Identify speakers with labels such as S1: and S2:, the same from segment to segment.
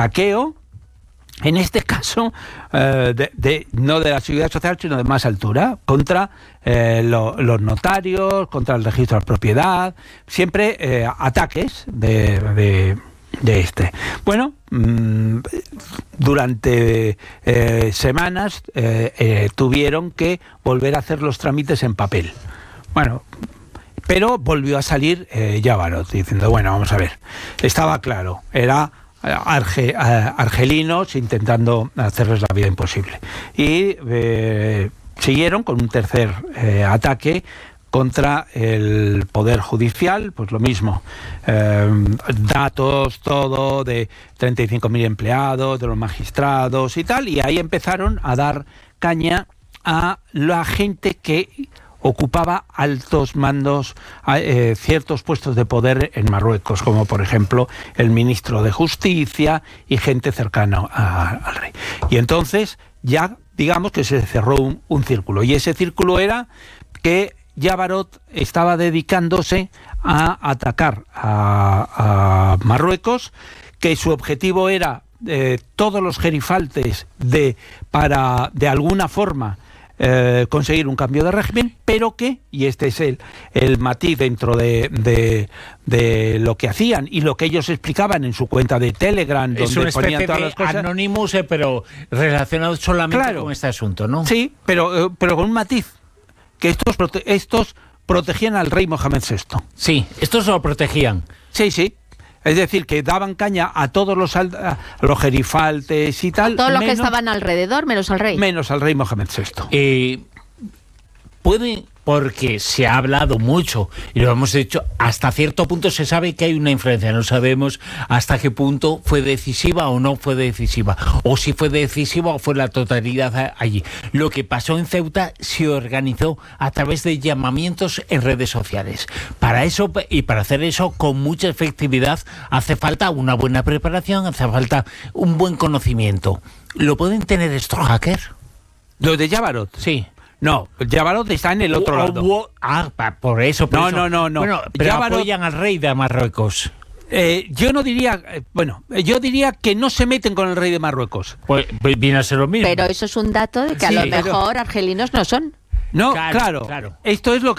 S1: hackeo, en este caso, no de la Seguridad Social, sino de más altura, contra los notarios, contra el registro de la propiedad, siempre ataques de este. Bueno, durante semanas tuvieron que volver a hacer los trámites en papel. Bueno, pero volvió a salir Jabarot diciendo, bueno, vamos a ver, estaba claro, era argelinos intentando hacerles la vida imposible. Y siguieron con un tercer ataque contra el Poder Judicial, pues lo mismo, datos, todo, de 35.000 empleados, de los magistrados y tal, y ahí empezaron a dar caña a la gente que ocupaba altos mandos, ciertos puestos de poder en Marruecos, como por ejemplo el ministro de Justicia y gente cercana al rey. Y entonces ya digamos que se cerró un círculo, y ese círculo era que Jabarot estaba dedicándose a atacar a Marruecos, que su objetivo era todos los gerifaltes para de alguna forma conseguir un cambio de régimen, pero que, y este es el matiz dentro de lo que hacían y lo que ellos explicaban en su cuenta de Telegram,
S2: es
S1: donde ponían todas
S2: de
S1: las cosas.
S2: Anonymous, pero relacionado solamente con este asunto, ¿no?
S1: Sí, pero con un matiz, que estos protegían al rey Mohamed VI.
S2: Sí, estos lo protegían.
S1: Sí. Es decir, que daban caña a todos los gerifaltes y tal.
S3: A todos los que estaban alrededor, menos al rey.
S1: Menos al rey Mohamed VI.
S2: Puede, porque se ha hablado mucho, y lo hemos dicho, hasta cierto punto se sabe que hay una influencia, no sabemos hasta qué punto fue decisiva o no fue decisiva, o si fue decisiva o fue la totalidad allí. Lo que pasó en Ceuta se organizó a través de llamamientos en redes sociales. Para eso, y para hacer eso con mucha efectividad, hace falta una buena preparación, hace falta un buen conocimiento. ¿Lo pueden tener estos hackers?
S1: ¿Los de Jabarot?
S2: Sí.
S1: No, Jabarot está en el otro lado.
S2: Por eso.
S1: No.
S2: Bueno, pero Jabarot apoyan al rey de Marruecos.
S1: Yo no diría... yo diría que no se meten con el rey de Marruecos.
S2: Pues viene a ser lo mismo.
S3: Pero eso es un dato de que a lo mejor argelinos no son.
S1: No, claro. Esto es lo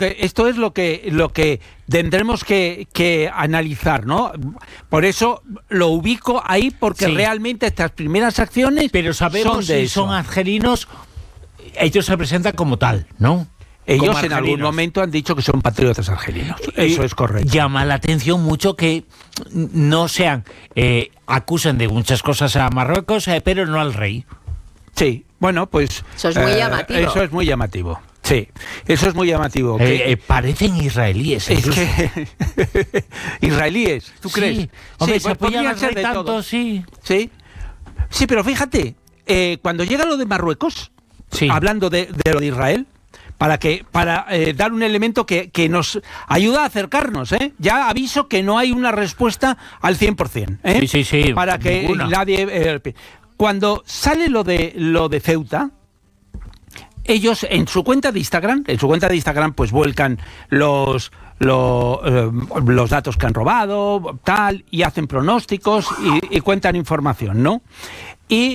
S1: que tendremos que analizar, ¿no? Por eso lo ubico ahí, porque realmente estas primeras acciones...
S2: Pero sabemos si son argelinos... Ellos se presentan como tal, ¿no?
S1: Ellos en algún momento han dicho que son patriotas argelinos. Eso es correcto.
S2: Llama la atención mucho que no sean... acusen de muchas cosas a Marruecos, pero no al rey.
S1: Sí, bueno, pues...
S3: Eso es muy llamativo.
S1: Eso es muy llamativo. Sí, eso es muy llamativo.
S2: Parecen israelíes.
S1: Es que... ¿Israelíes? ¿Tú crees?
S2: Hombre, se apoyan al rey tanto, sí.
S1: Sí, pero fíjate, cuando llega lo de Marruecos... Sí. Hablando de lo de Israel, para dar un elemento que nos ayuda a acercarnos, ya aviso que no hay una respuesta al 100%,
S2: Sí,
S1: para que nadie... cuando sale lo de Ceuta, ellos en su cuenta de Instagram pues vuelcan los datos que han robado, tal, y hacen pronósticos y cuentan información, ¿no? Y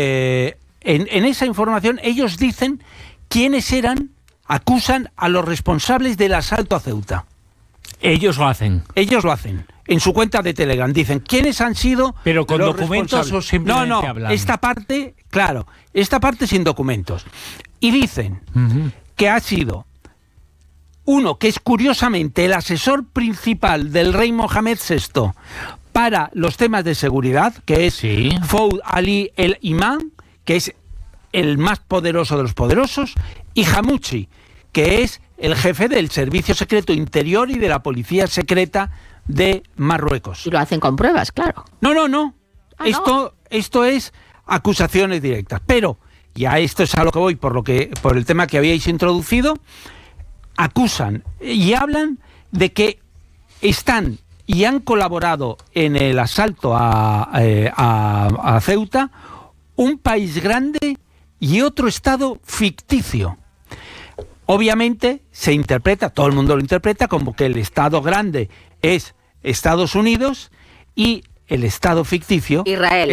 S1: en esa información ellos dicen quiénes acusan a los responsables del asalto a Ceuta.
S2: Ellos lo hacen.
S1: En su cuenta de Telegram dicen quiénes han sido.
S2: Pero con documentos o simplemente hablando.
S1: Esta parte sin documentos. Y dicen que ha sido uno que es curiosamente el asesor principal del rey Mohamed VI para los temas de seguridad, que es Fouad Ali El Imam, que es el más poderoso de los poderosos, y Hamouchi, que es el jefe del Servicio Secreto Interior y de la Policía Secreta de Marruecos.
S3: Y lo hacen con pruebas, claro.
S1: No. Esto es acusaciones directas. Pero, ya esto es a lo que voy, por el tema que habíais introducido, acusan y hablan de que están y han colaborado en el asalto a Ceuta un país grande y otro estado ficticio. Obviamente se interpreta, todo el mundo lo interpreta, como que el estado grande es Estados Unidos y el estado ficticio
S3: Israel.